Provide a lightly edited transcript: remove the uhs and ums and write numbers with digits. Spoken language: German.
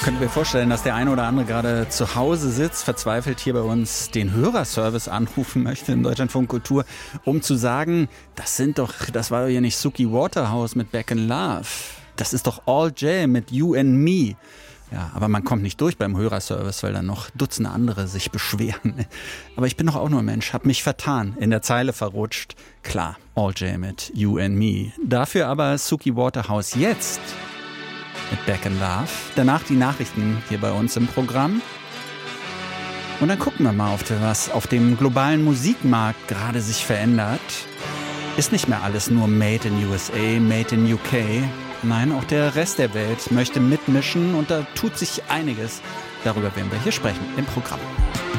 Könnte mir vorstellen, dass der eine oder andere gerade zu Hause sitzt, verzweifelt hier bei uns den Hörerservice anrufen möchte im Deutschlandfunk Kultur, um zu sagen, das war doch hier nicht Suki Waterhouse mit Back in Love. Das ist doch All J mit You and Me. Ja, aber man kommt nicht durch beim Hörerservice, weil dann noch Dutzende andere sich beschweren. Aber ich bin doch auch nur ein Mensch, hab mich vertan, in der Zeile verrutscht. Klar, All J mit You and Me. Dafür aber Suki Waterhouse jetzt mit Back in Love. Danach die Nachrichten hier bei uns im Programm. Und dann gucken wir mal, was auf dem globalen Musikmarkt gerade sich verändert. Ist nicht mehr alles nur Made in USA, Made in UK. Nein, auch der Rest der Welt möchte mitmischen und da tut sich einiges. Darüber werden wir hier sprechen im Programm.